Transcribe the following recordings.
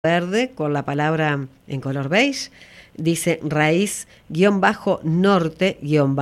verde con la palabra en color beige, dice raíz-norte-.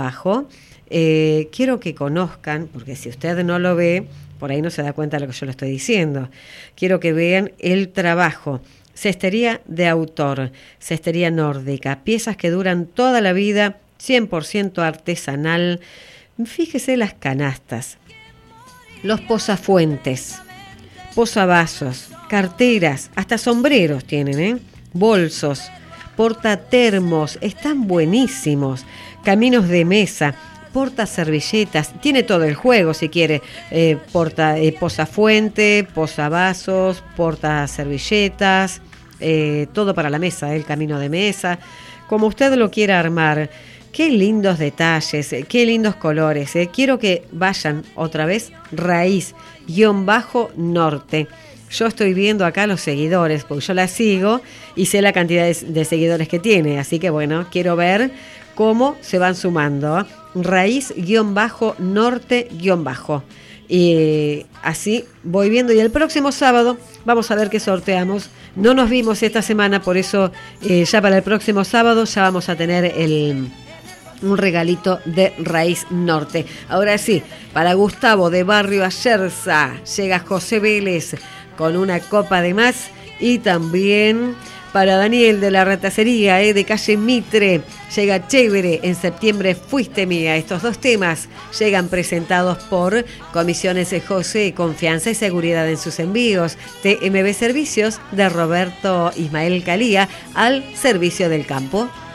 Quiero que conozcan, porque si usted no lo ve, por ahí no se da cuenta de lo que yo le estoy diciendo. Quiero que vean el trabajo. Cestería de autor, cestería nórdica, piezas que duran toda la vida, 100% artesanal. Fíjese las canastas, los posafuentes, posavasos, carteras, hasta sombreros tienen, bolsos, portatermos, están buenísimos, caminos de mesa, portaservilletas, tiene todo el juego si quiere, posafuente, posavasos, portaservilletas, todo para la mesa, el camino de mesa, como usted lo quiera armar. Qué lindos detalles, qué lindos colores. Quiero que vayan otra vez, raíz-norte. Yo estoy viendo acá los seguidores, porque yo la sigo y sé la cantidad de seguidores que tiene. Así que bueno, quiero ver cómo se van sumando. Raíz-norte-. Y así voy viendo. Y el próximo sábado vamos a ver qué sorteamos. No nos vimos esta semana, por eso ya para el próximo sábado ya vamos a tener un regalito de Raíz Norte. Ahora sí, para Gustavo de Barrio Ayerza, llega José Vélez con una copa de más. Y también para Daniel de la Ratacería, de calle Mitre, llega Chévere, en septiembre fuiste mía. Estos dos temas llegan presentados por Comisiones José, confianza y seguridad en sus envíos. TMB Servicios de Roberto Ismael Calía, al servicio del campo.